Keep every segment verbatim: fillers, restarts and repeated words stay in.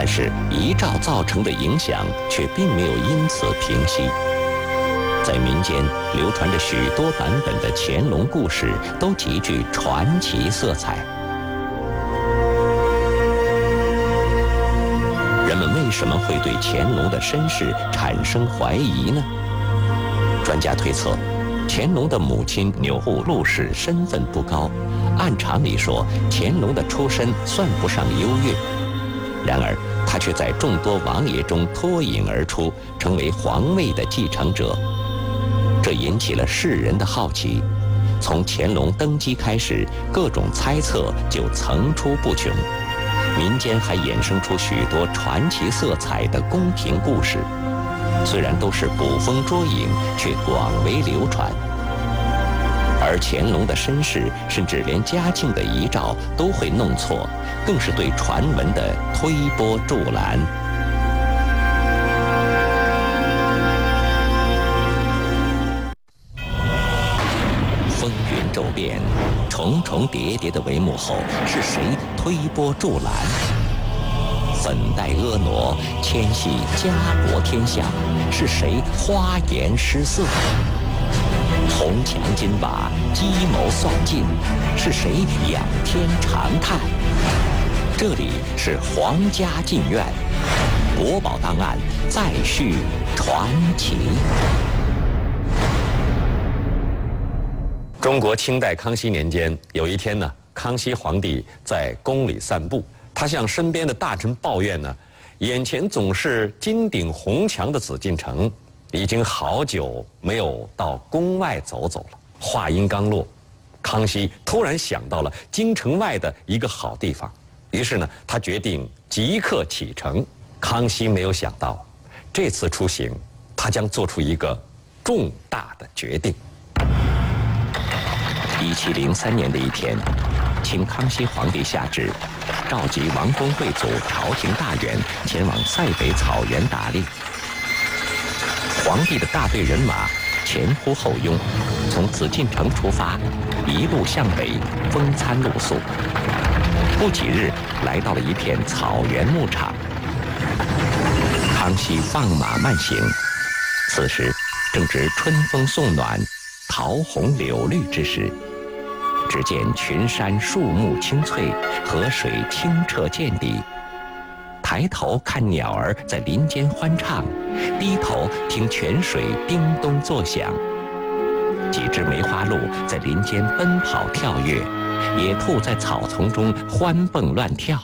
是遗诏造成的影响却并没有因此平息。在民间流传着许多版本的乾隆故事，都极具传奇色彩。人们为什么会对乾隆的身世产生怀疑呢？专家推测，乾隆的母亲钮祜禄氏身份不高，按常理说，乾隆的出身算不上优越。然而，他却在众多王爷中脱颖而出，成为皇位的继承者。这引起了世人的好奇。从乾隆登基开始，各种猜测就层出不穷，民间还衍生出许多传奇色彩的宫廷故事。虽然都是捕风捉影，却广为流传。而乾隆的身世，甚至连嘉庆的遗诏都会弄错，更是对传闻的推波助澜。风云骤变，重重叠叠的帷幕后，是谁推波助澜？粉黛婀娜，牵系家国天下，是谁花颜失色？铜墙金瓦，计谋算尽，是谁仰天长叹？这里是皇家禁苑，国宝档案再续传奇。中国清代康熙年间，有一天呢，康熙皇帝在宫里散步，他向身边的大臣抱怨呢，眼前总是金顶红墙的紫禁城，已经好久没有到宫外走走了。话音刚落，康熙突然想到了京城外的一个好地方，于是呢，他决定即刻启程。康熙没有想到，这次出行，他将做出一个重大的决定。一七零三年的一天，清康熙皇帝下旨，召集王公贵族、朝廷大员前往塞北草原打猎。皇帝的大队人马前呼后拥，从紫禁城出发，一路向北，风餐露宿。不几日，来到了一片草原牧场。康熙放马慢行，此时正值春风送暖、桃红柳绿之时。只见群山树木青翠，河水清澈见底。抬头看鸟儿在林间欢唱，低头听泉水叮咚作响。几只梅花鹿在林间奔跑跳跃，野兔在草丛中欢蹦乱跳。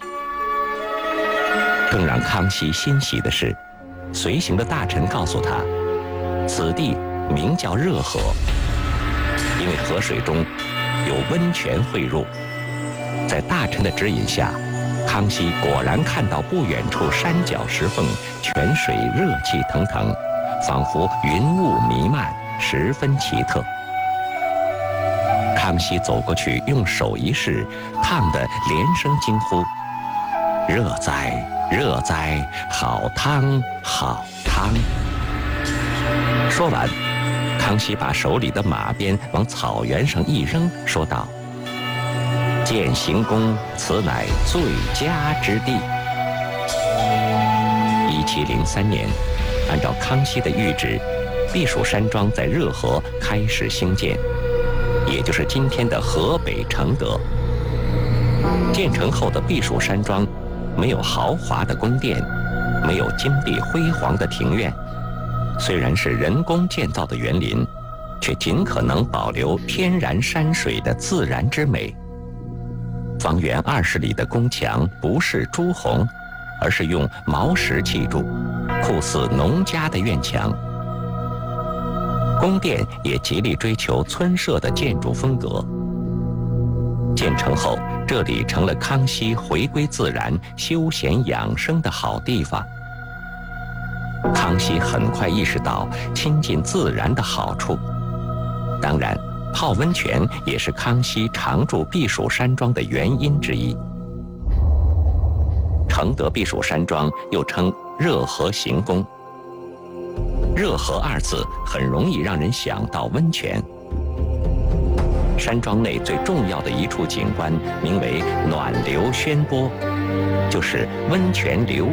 更让康熙欣喜的是，随行的大臣告诉他，此地名叫热河，因为河水中有温泉汇入。在大臣的指引下，康熙果然看到不远处山脚石缝，泉水热气腾腾，仿佛云雾弥漫，十分奇特。康熙走过去，用手一试，烫得连声惊呼：“热哉，热哉，好汤，好汤！”说完，康熙把手里的马鞭往草原上一扔，说道：“践行宫，此乃最佳之地。”一七零三年，按照康熙的谕旨，避暑山庄在热河开始兴建，也就是今天的河北承德。建成后的避暑山庄，没有豪华的宫殿，没有金碧辉煌的庭院。虽然是人工建造的园林，却尽可能保留天然山水的自然之美。方圆二十里的宫墙不是朱红，而是用毛石砌筑，酷似农家的院墙。宫殿也极力追求村舍的建筑风格。建成后，这里成了康熙回归自然、休闲养生的好地方。康熙很快意识到亲近自然的好处，当然，泡温泉也是康熙常驻避暑山庄的原因之一。承德避暑山庄又称热河行宫。热河二字很容易让人想到温泉。山庄内最重要的一处景观名为暖流轩波，就是温泉流